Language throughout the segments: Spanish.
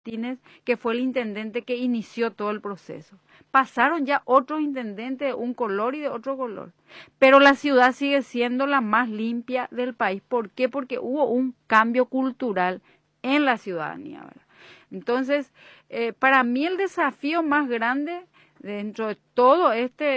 Martínez, que fue el intendente que inició todo el proceso. Pasaron ya otros intendentes de un color y de otro color. Pero la ciudad sigue siendo la más limpia del país. ¿Por qué? Porque hubo un cambio cultural en la ciudadanía, ¿verdad? Entonces, para mí el desafío más grande dentro de todo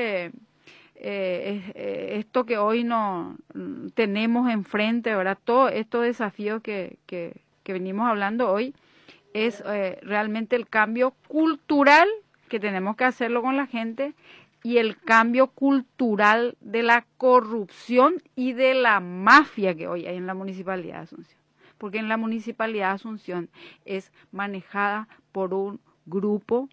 esto que hoy no tenemos enfrente, ¿verdad? Todos estos desafíos que venimos hablando hoy, es realmente el cambio cultural que tenemos que hacerlo con la gente y el cambio cultural de la corrupción y de la mafia que hoy hay en la Municipalidad de Asunción. Porque en la Municipalidad de Asunción es manejado por un grupo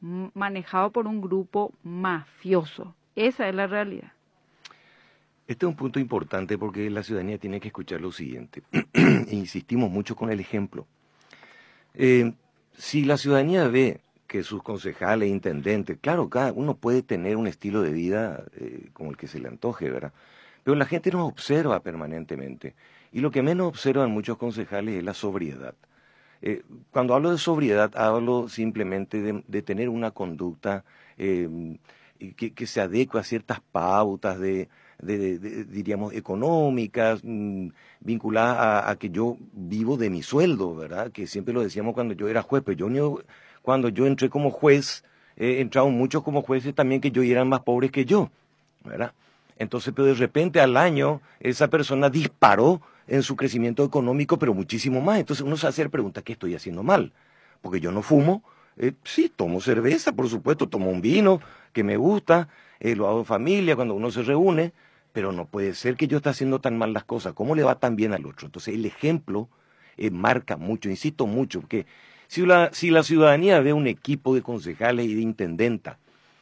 mafioso. Esa es la realidad. Este es un punto importante porque la ciudadanía tiene que escuchar lo siguiente. Insistimos mucho con el ejemplo. Si la ciudadanía ve que sus concejales, intendentes, claro, cada uno puede tener un estilo de vida como el que se le antoje, ¿verdad? Pero la gente nos observa permanentemente. Y lo que menos observan muchos concejales es la sobriedad. Cuando hablo de sobriedad, hablo simplemente de tener una conducta que se adecua a ciertas pautas diríamos, económicas, vinculadas a que yo vivo de mi sueldo, ¿verdad? Que siempre lo decíamos cuando yo era juez, pero cuando yo entré como juez, entraron muchos como jueces también que yo y eran más pobres que yo, ¿verdad? Entonces, pero de repente al año, esa persona disparó en su crecimiento económico, pero muchísimo más. Entonces uno se hace la pregunta, ¿qué estoy haciendo mal? Porque yo no fumo, sí, tomo cerveza, por supuesto, tomo un vino que me gusta, lo hago en familia, cuando uno se reúne, pero no puede ser que yo esté haciendo tan mal las cosas. ¿Cómo le va tan bien al otro? Entonces el ejemplo marca mucho, insisto mucho, porque si la ciudadanía ve un equipo de concejales y de intendenta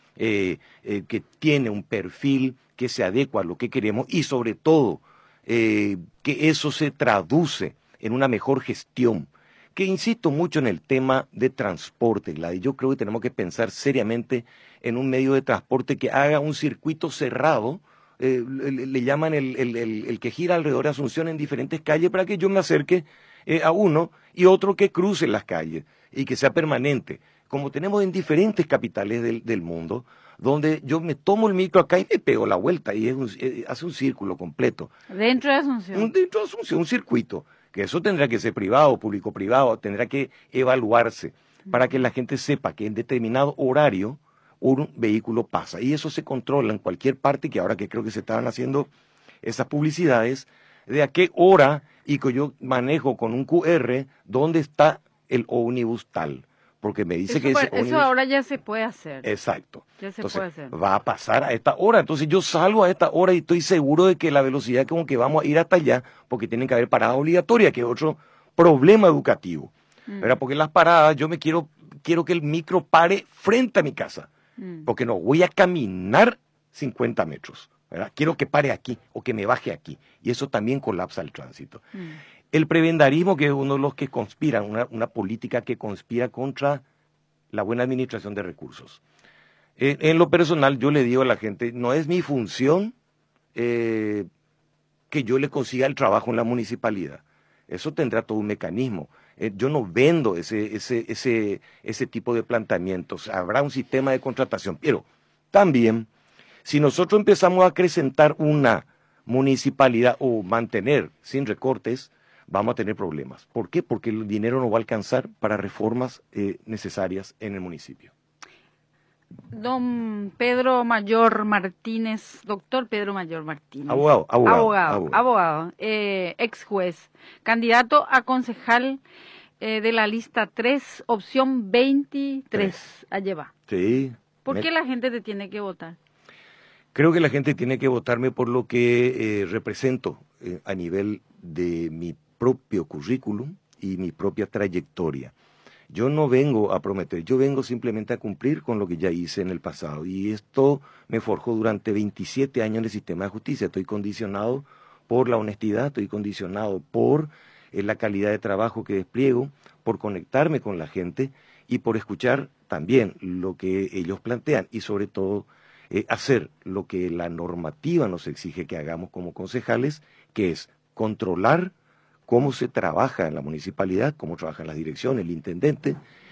que tiene un perfil que se adecua a lo que queremos y sobre todo que eso se traduce en una mejor gestión, que insisto mucho en el tema de transporte, Gladys. Yo creo que tenemos que pensar seriamente en un medio de transporte que haga un circuito cerrado, le llaman el que gira alrededor de Asunción en diferentes calles para que yo me acerque a uno y otro que cruce las calles y que sea permanente, como tenemos en diferentes capitales del mundo, donde yo me tomo el micro acá y me pego la vuelta y hace un círculo completo. Dentro de Asunción. Dentro de Asunción, un circuito, que eso tendrá que ser privado, público-privado, tendrá que evaluarse para que la gente sepa que en determinado horario un vehículo pasa. Y eso se controla en cualquier parte, que ahora que creo que se estaban haciendo esas publicidades, de a qué hora y que yo manejo con un QR dónde está el ómnibus tal. Porque me dice que ese ómnibus... Eso ahora ya se puede hacer. Exacto. Ya se Entonces, puede hacer. va a pasar a esta hora. Entonces yo salgo a esta hora y estoy seguro de que la velocidad como que vamos a ir hasta allá, porque tienen que haber paradas obligatorias, que es otro problema educativo. ¿Verdad? Porque las paradas, yo quiero que el micro pare frente a mi casa, porque no voy a caminar 50 metros. ¿Verdad? Quiero que pare aquí o que me baje aquí. Y eso también colapsa el tránsito. El prebendarismo, que es uno de los que conspiran, una política que conspira contra la buena administración de recursos. En lo personal, yo le digo a la gente, no es mi función que yo le consiga el trabajo en la municipalidad. Eso tendrá todo un mecanismo. Yo no vendo ese tipo de planteamientos. Habrá un sistema de contratación. Pero también, si nosotros empezamos a acrecentar una municipalidad o mantener sin recortes, vamos a tener problemas. ¿Por qué? Porque el dinero no va a alcanzar para reformas necesarias en el municipio. Don Pedro Mayor Martínez, doctor Pedro Mayor Martínez. Abogado. Ex juez, candidato a concejal de la lista 3, opción 23, allá va. Sí. ¿Por qué la gente te tiene que votar? Creo que la gente tiene que votarme por lo que represento a nivel de mi propio currículum y mi propia trayectoria. Yo no vengo a prometer, yo vengo simplemente a cumplir con lo que ya hice en el pasado. Y esto me forjó durante 27 años en el sistema de justicia. Estoy condicionado por la honestidad, estoy condicionado por la calidad de trabajo que despliego, por conectarme con la gente y por escuchar también lo que ellos plantean y sobre todo hacer lo que la normativa nos exige que hagamos como concejales, que es controlar cómo se trabaja en la municipalidad, cómo trabajan las direcciones, el intendente,